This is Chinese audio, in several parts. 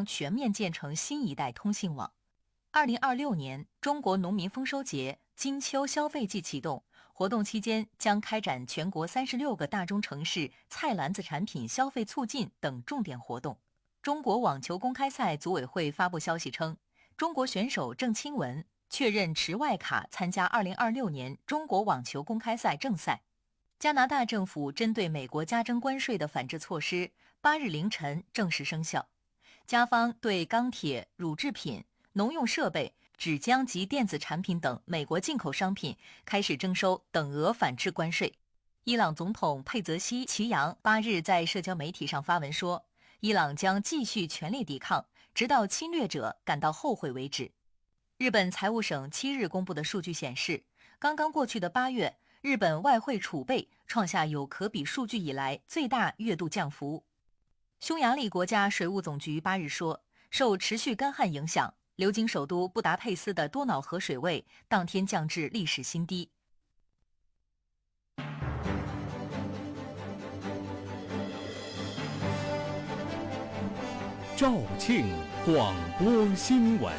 将全面建成新一代通信网。2026年，中国农民丰收节金秋消费季启动，活动期间将开展全国36个大中城市菜篮子产品消费促进等重点活动。中国网球公开赛组委会发布消息称，中国选手郑钦文确认持外卡参加2026年中国网球公开赛正赛。加拿大政府针对美国加征关税的反制措施8日凌晨正式生效，加方对钢铁、乳制品、农用设备、纸浆及电子产品等美国进口商品开始征收等额反制关税。伊朗总统佩泽西奇扬8日在社交媒体上发文说，伊朗将继续全力抵抗，直到侵略者感到后悔为止。日本财务省7日公布的数据显示，刚刚过去的8月，日本外汇储备创下有可比数据以来最大月度降幅。匈牙利国家水务总局8日说，受持续干旱影响，流经首都布达佩斯的多瑙河水位当天降至历史新低。 肇庆广播新闻。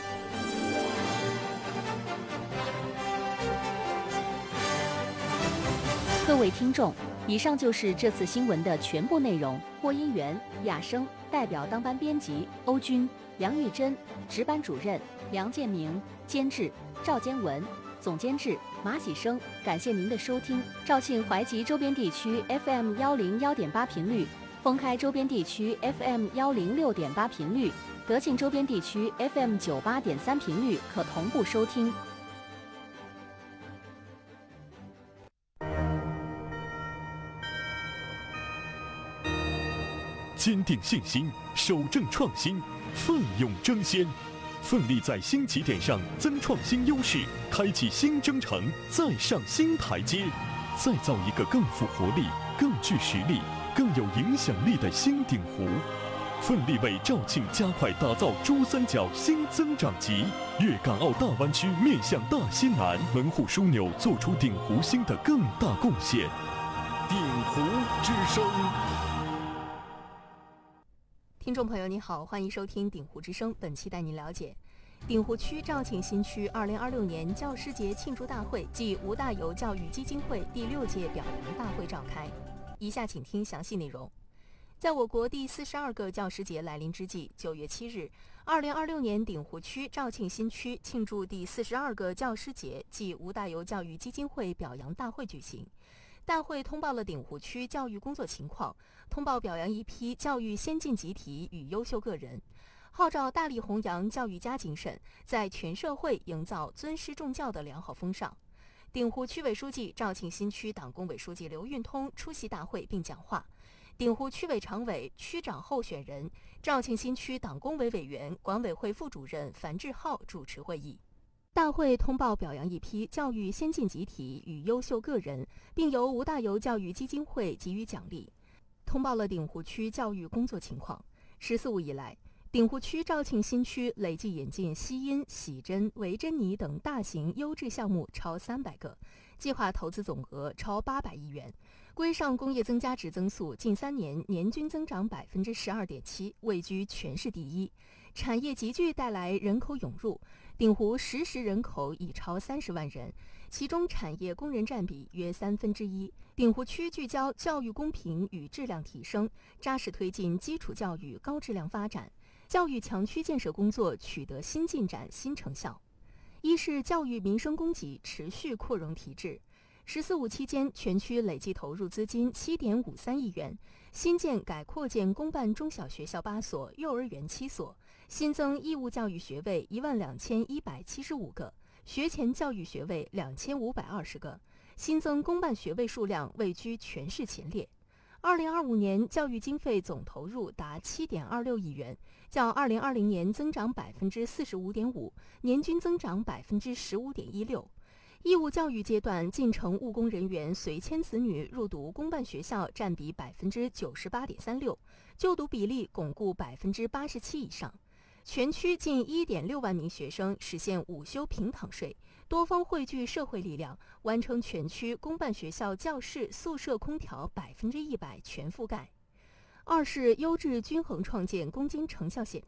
各位听众，以上就是这次新闻的全部内容。播音员亚生，代表当班编辑欧军、梁玉珍，值班主任梁建明，监制赵坚文，总监制马喜生。感谢您的收听。肇庆怀集周边地区 FM101.8频率，封开周边地区 FM106.8频率，德庆周边地区 FM98.3频率可同步收听。 坚定信心，守正创新，奋勇争先，奋力在新起点上增创新优势，开启新征程，再上新台阶，再造一个更富活力、更具实力、更有影响力的新鼎湖。奋力为肇庆加快打造珠三角新增长极，粤港澳大湾区面向大西南，门户枢纽做出鼎湖新的更大贡献。鼎湖之声。 听众朋友你好，欢迎收听鼎湖之声。本期带您了解鼎湖区肇庆新区2026年教师节庆祝大会暨吴大猷教育基金会第6届表扬大会召开。以下请听详细内容。在我国第42个教师节来临之际，9月7日，2026年鼎湖区肇庆新区庆祝第42个教师节暨吴大猷教育基金会表扬大会举行。大会通报了鼎湖区教育工作情况，通报表扬一批教育先进集体与优秀个人，号召大力弘扬教育家精神，在全社会营造尊师重教的良好风尚。鼎湖区委书记、肇庆新区党工委书记刘运通出席大会并讲话。鼎湖区委常委、区长候选人、肇庆新区党工委委员、管委会副主任樊志浩主持会议。大会通报表扬一批教育先进集体与优秀个人，并由吴大猷教育基金会给予奖励。通报了鼎湖区教育工作情况。14五以来，鼎湖区肇庆新区累计引进西音、喜珍、维珍妮等大型优质项目超300个，计划投资总额超800亿元。规上工业增加值增速近3年年均增长12.7%，位居全市第一。产业集聚带来人口涌入，鼎湖实时人口已超30万人，其中产业工人占比约1/3。鼎湖区聚焦教育公平与质量提升，扎实推进基础教育高质量发展，教育强区建设工作取得新进展、新成效。一是教育民生供给持续扩容提质。14五期间，全区累计投入资金7.53亿元，新建改扩建公办中小学校8所，幼儿园7所，新增义务教育学位12175个，学前教育学位2520个，新增公办学位数量位居全市前列。2025年教育经费总投入达7.26亿元，较2020年增长45.5%，年均增长15.16%。义务教育阶段进城务工人员随迁子女入读公办学校占比98.36%，就读比例巩固87%以上。全区近1.6万名学生实现午休平躺睡，多方汇聚社会力量，完成全区公办学校教室、宿舍空调100%全覆盖。二是优质均衡创建攻坚成效显